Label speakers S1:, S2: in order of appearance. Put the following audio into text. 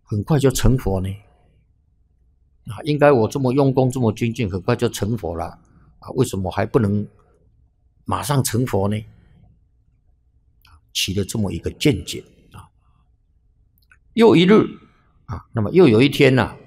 S1: 很快就成佛呢？应该我这么用功，这么精进，很快就成佛了为什么还不能马上成佛呢？起了这么一个见解又一日那么又有一天